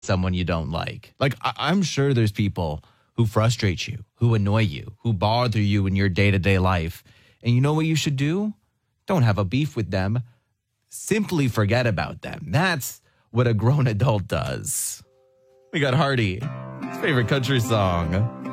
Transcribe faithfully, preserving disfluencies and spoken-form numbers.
someone you don't like. Like, I- I'm sure there's people who frustrate you, who annoy you, who bother you in your day-to-day life. And you know what you should do? Don't have a beef with them. Simply forget about them. That's what a grown adult does. We got Hardy, his favorite country song.